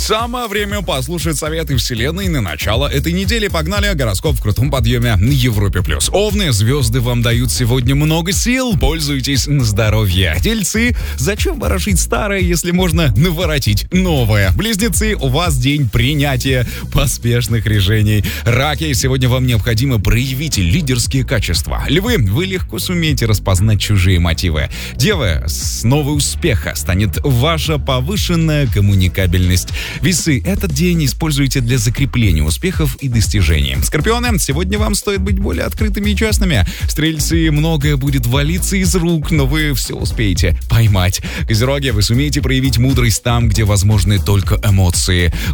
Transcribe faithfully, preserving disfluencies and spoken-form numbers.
Самое время послушать советы Вселенной на начало этой недели. Погнали, гороскоп в крутом подъеме на Европе+. Овны, звезды вам дают сегодня много сил, пользуйтесь на здоровье. Тельцы, зачем ворошить старое, если можно наворотить новое? Близнецы, у вас день принятия поспешных решений. Раки, сегодня вам необходимо проявить лидерские качества. Львы, вы легко сумеете распознать чужие мотивы. Девы, снова успеха станет ваша повышенная коммуникабельность. Весы, этот день используйте для закрепления успехов и достижений. Скорпионы, сегодня вам стоит быть более открытыми и честными. Стрельцы, многое будет валиться из рук, но вы все успеете поймать. Козероги, вы сумеете проявить мудрость там, где возможны только эмоции.